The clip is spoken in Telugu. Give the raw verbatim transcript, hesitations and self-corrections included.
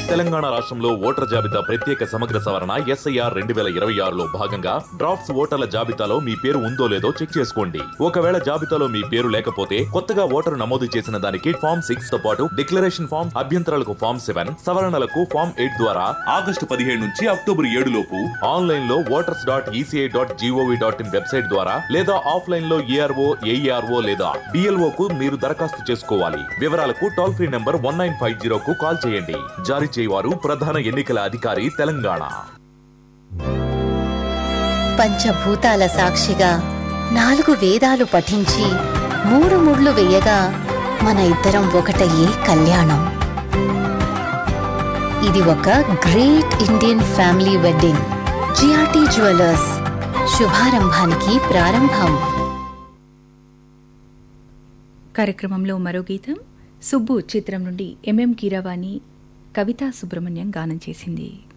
తెలంగాణ రాష్ట్రంలో ఓటర్ జాబితా ప్రత్యేక సమగ్ర సవరణ ఎస్ఐఆర్ రెండు వేల ఇరవై ఆరులో భాగంగా డ్రాఫ్ట్స్ ఓటర్ల జాబితాలో మీ పేరు ఉందో లేదో చెక్ చేసుకోండి. ఒకవేళ జాబితాలో మీ పేరు లేకపోతే కొత్తగా ఓటరు నమోదు చేసిన దానికి ఫామ్ సిక్స్ తో పాటు డిక్లరేషన్ ఫామ్, అభ్యంతరాలకు ఫామ్ సెవెన్, సవరణలకు ఫామ్ ఎయిట్ ద్వారా ఆగస్టు పదిహేడు నుంచి అక్టోబర్ ఏడు లోపు ఆన్లైన్ లో voters dot ECI dot GOV dot in website ద్వారా లేదా ఆఫ్లైన్ లో ఏఆర్ఓ, ఏఈఆర్ఓ లేదా బిఎల్ఓ కు మీరు దరఖాస్తు చేసుకోవాలి. వివరాలకు toll free number one nine five zero కు కాల్ చేయండి. జారీ చేయవారు ప్రధాన ఎన్నికల అధికారి తెలంగాణ. పంచభూతాల సాక్షిగా నాలుగు వేదాలు పఠించి మూడు ముళ్ళు వేయగా మన ఇద్దరం ఒకటయ్యే కళ్యాణం. ఇది ఒక great Indian family wedding. GRT jewellers, శుభారంభానికి ప్రారంభం. కార్యక్రమంలో మరో గీతం సుబ్బు చిత్రం నుండి ఎంఎం కీరవాణి, కవితా సుబ్రహ్మణ్యం గానం చేసింది.